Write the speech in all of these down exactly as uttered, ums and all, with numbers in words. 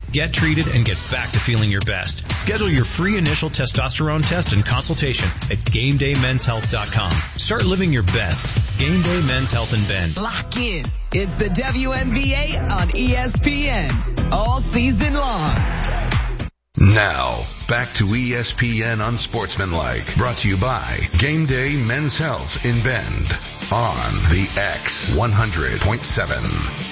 Get treated and get back to feeling your best. Schedule your free initial testosterone test and consultation at game day men's health dot com. Start living your best. Game Day Men's Health in Bend. Lock in. It's the W N B A on E S P N all season long. Now, back to E S P N Unsportsmanlike, brought to you by Game Day Men's Health in Bend on the X one hundred point seven.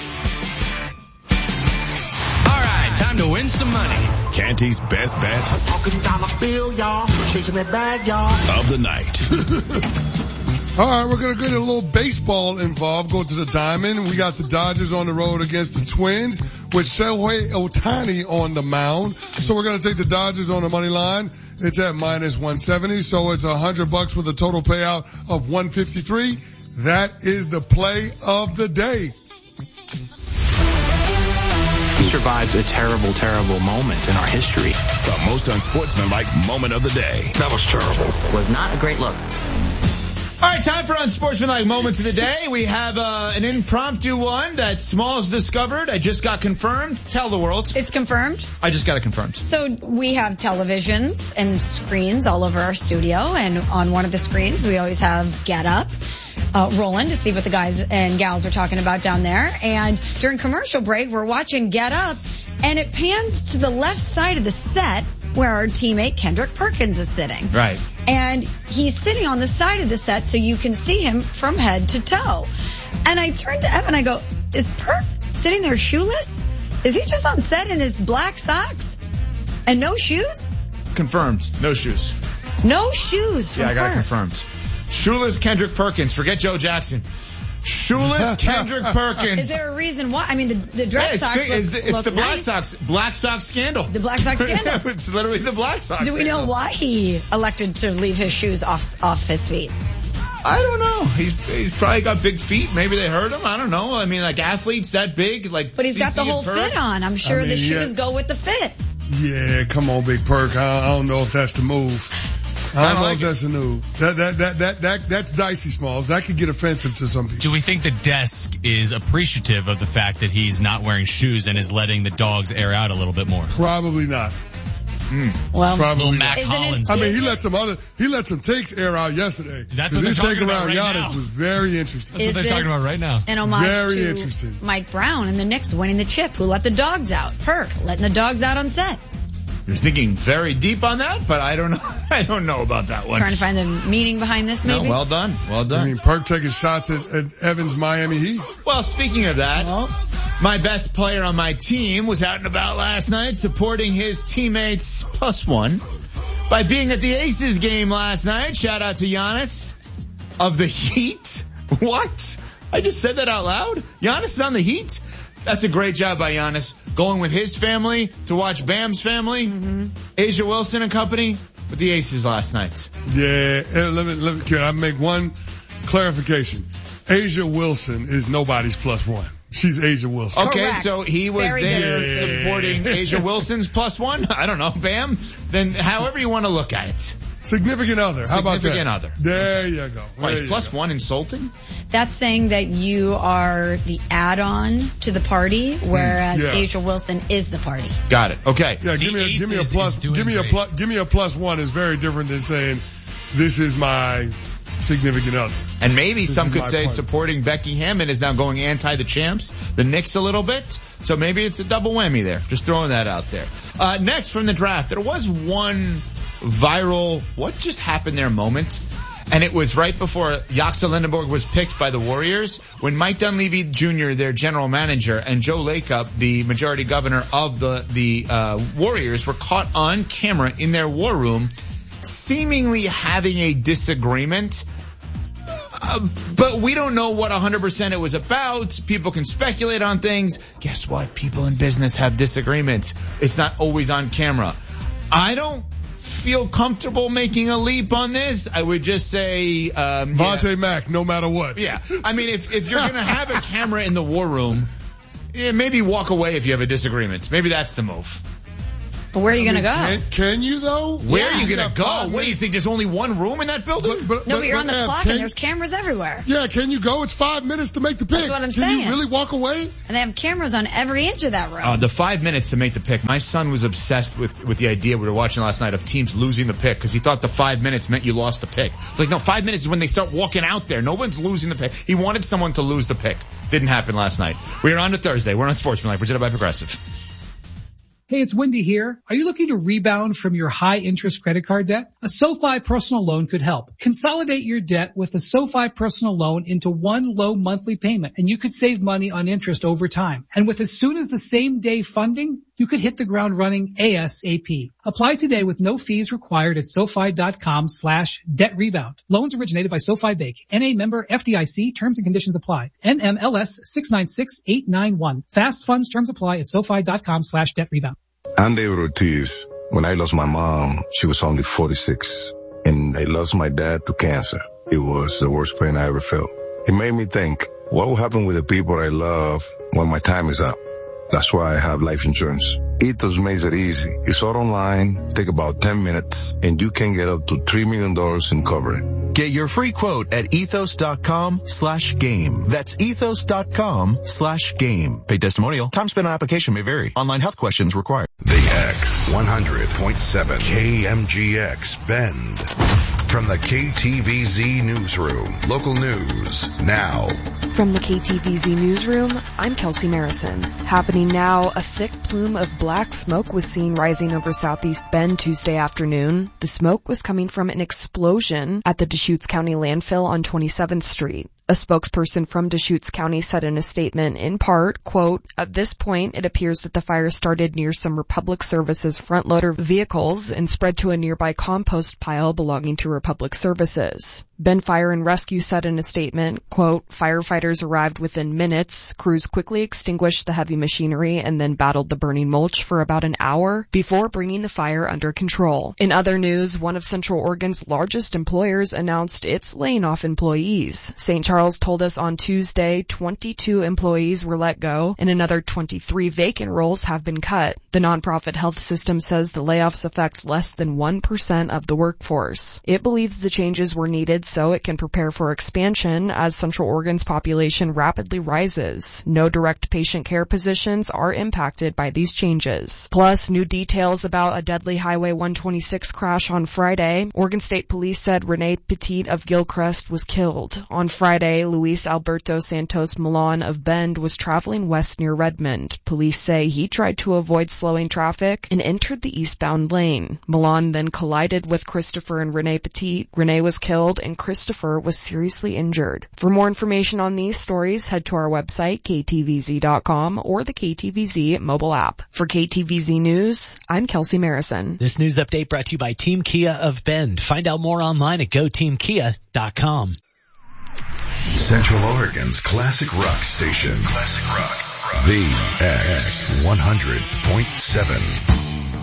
All right, time to win some money. Canty's best bet Talking dollar bill, y'all. Chasing that bag, y'all. of the night. All right, we're going to get a little baseball involved. Go to the Diamond. We got the Dodgers on the road against the Twins with Shohei Ohtani on the mound. So we're going to take the Dodgers on the money line. It's at minus one seventy. So it's a hundred bucks with a total payout of one fifty-three. That is the play of the day. We survived a terrible, terrible moment in our history. The most unsportsmanlike moment of the day. That was terrible. Was not a great look. All right, time for Unsportsmanlike Moments of the Day. We have uh, an impromptu one that Smalls discovered. I just got confirmed. Tell the world. It's confirmed. I just got it confirmed. So we have televisions and screens all over our studio, and on one of the screens we always have Get Up uh, rolling to see what the guys and gals are talking about down there. And during commercial break, we're watching Get Up, and it pans to the left side of the set where our teammate Kendrick Perkins is sitting. Right. And he's sitting on the side of the set so you can see him from head to toe. And I turned to Evan, I go, is Perk sitting there shoeless? Is he just on set in his black socks and no shoes? Confirmed. No shoes. No shoes from Yeah, I got it Perk. confirmed. Shoeless Kendrick Perkins. Forget Joe Jackson. Shoeless Kendrick Perkins. Is there a reason why? I mean, the, the dress Yeah, it's socks fi- look, it's, the- it's look the Black nice. Sox Black Sox scandal. The Black Sox scandal. It's literally the Black Sox Do we know scandal. why he elected to leave his shoes off off his feet? I don't know. He's he's probably got big feet. Maybe they hurt him. I don't know. I mean, like athletes that big, like. But he's got the C C whole and Perk. fit on. I'm sure I mean, the yeah. shoes go with the fit. Yeah, come on, Big Perk. I, I don't know if that's the move. I don't I know like if it. that's the move. That, that, that, that, that, that's dicey, Smalls. That could get offensive to some people. Do we think the desk is appreciative of the fact that he's not wearing shoes and is letting the dogs air out a little bit more? Probably not. Well, Probably Little not. Mac Isn't it- Hollins. I mean, he Is let some other, he let some takes air out yesterday. That's 'Cause what they're his talking take about around right Giannis now. was very interesting. That's what they're Is talking this about right now. An homage Very to interesting. Mike Brown and the Knicks winning the chip, who let the dogs out. Perk letting the dogs out on set. You're thinking very deep on that, but I don't know. I don't know about that one. Trying to find the meaning behind this, No, maybe. well done. Well done. I mean, Perk taking shots at, at Evans' Miami Heat. Well, speaking of that, Well, my best player on my team was out and about last night supporting his teammates plus one by being at the Aces game last night. Shout out to Giannis of the Heat. What? I just said that out loud? Giannis is on the Heat? That's a great job by Giannis. Going with his family to watch Bam's family, mm-hmm. Asia Wilson and company with the Aces last night. Yeah, eh, let me, let me, can I make one clarification? Asia Wilson is nobody's plus one. She's Asia Wilson. Okay, Correct. so he was Very there good. supporting Asia Wilson's plus one? I don't know, Bam. Then however you want to look at it. Significant other. How about that? Significant other. There you go. Why, is There you plus go. one insulting? that's saying that you are the add-on to the party, whereas yeah. Asia Wilson is the party. Got it. Okay. Yeah, give me a, give me a Aces plus, is doing give me a great. plus, give me a plus one is very different than saying this is my significant other. And maybe This some is could my say party. supporting Becky Hammond is now going anti the champs, the Knicks a little bit. So maybe it's a double whammy there. Just throwing that out there. Uh, next from the draft, there was one viral, what just happened there moment. And it was right before Yaxa Lindenberg was picked by the Warriors when Mike Dunleavy Junior, their general manager, and Joe Lacob, the majority governor of the, the, uh, Warriors were caught on camera in their war room seemingly having a disagreement. Uh, but we don't know what one hundred percent it was about. People can speculate on things. Guess what? People in business have disagreements. It's not always on camera. I don't feel comfortable making a leap on this. I would just say, um, Vontae yeah. Mack, no matter what. Yeah. I mean, if, if you're going to have a camera in the war room, yeah, maybe walk away if you have a disagreement. Maybe that's the move. But where are you going to go? Can, can you though? Where Yeah. are you going to go? five What do you think? There's only one room in that building? But, but, No, but you're on the Ev, clock can- and there's cameras everywhere. Yeah, can you go? It's five minutes to make the pick. That's what I'm can saying. you really walk away? And they have cameras on every inch of that room. Uh, the five minutes to make the pick. My son was obsessed with, with the idea we were watching last night of teams losing the pick because he thought the five minutes meant you lost the pick. It's like, no, five minutes is when they start walking out there. No one's losing the pick. He wanted someone to lose the pick. Didn't happen last night. We are on to Thursday. We're on Sportsmanlike, presented by Progressive. Hey, it's Wendy here. Are you looking to rebound from your high-interest credit card debt? A SoFi personal loan could help. Consolidate your debt with a SoFi personal loan into one low monthly payment, and you could save money on interest over time. And with as soon as the same day funding, you could hit the ground running ASAP. Apply today with no fees required at SoFi.com slash debt rebound. Loans originated by SoFi Bank. N A member F D I C. Terms and conditions apply. N M L S six nine six eight nine one. Fast funds terms apply at SoFi.com slash debt rebound. I'm David Ortiz. When I lost my mom, she was only forty-six. And I lost my dad to cancer. It was the worst pain I ever felt. It made me think, what will happen with the people I love when my time is up? That's why I have life insurance. Ethos makes it easy. It's all online, take about ten minutes, and you can get up to three million dollars in coverage. Get your free quote at ethos.com slash game. That's ethos.com slash game. Pay testimonial. Time spent on application may vary. Online health questions required. The X one hundred point seven K M G X Bend. From the K T V Z Newsroom. Local news now. From the K T V Z Newsroom, I'm Kelsey Marison. Happening now, a thick plume of black smoke was seen rising over Southeast Bend Tuesday afternoon. The smoke was coming from an explosion at the Deschutes County landfill on twenty-seventh Street. A spokesperson from Deschutes County said in a statement, in part, quote, at this point, it appears that the fire started near some Republic Services front loader vehicles and spread to a nearby compost pile belonging to Republic Services. Bend Fire and Rescue said in a statement, quote, firefighters arrived within minutes. Crews quickly extinguished the heavy machinery and then battled the burning mulch for about an hour before bringing the fire under control. In other news, one of Central Oregon's largest employers announced it's laying off employees. Saint Charles Charles told us on Tuesday twenty-two employees were let go and another twenty-three vacant roles have been cut. The nonprofit health system says the layoffs affect less than one percent of the workforce. It believes the changes were needed so it can prepare for expansion as Central Oregon's population rapidly rises. No direct patient care positions are impacted by these changes. Plus, new details about a deadly Highway one twenty-six crash on Friday. Oregon State Police said Renee Petit of Gilchrist was killed. On Friday, Luis Alberto Santos Milan of Bend was traveling west near Redmond. Police say he tried to avoid slowing traffic and entered the eastbound lane. Milan then collided with Christopher and Renee Petit. Renee was killed and Christopher was seriously injured. For more information on these stories, head to our website, K T V Z dot com, or the K T V Z mobile app. For K T V Z News, I'm Kelsey Marison. This news update brought to you by Team Kia of Bend. Find out more online at go team kia dot com. Central Oregon's classic rock station. Classic rock. rock. The X one hundred point seven.